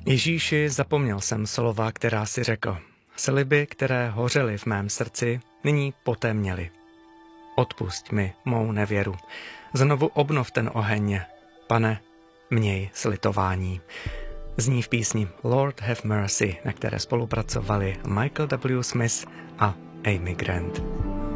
Ježíši, zapomněl jsem slova, která si řekl. Sliby, které hořely v mém srdci, nyní potemněly. Odpusť mi mou nevěru. Znovu obnov ten oheň. Pane, měj slitování. Zní v písni Lord Have Mercy, na které spolupracovali Michael W. Smith a Amy Grant.